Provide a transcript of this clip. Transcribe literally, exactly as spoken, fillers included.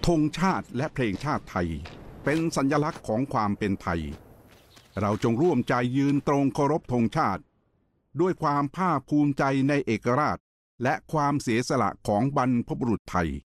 ธงชาติและเพลงชาติไทยเป็นสัญลักษณ์ของความเป็นไทยเราจงร่วมใจยืนตรงเคารพธงชาติด้วยความภาคภูมิใจในเอกราชและความเสียสละของบรรพบุรุษไทย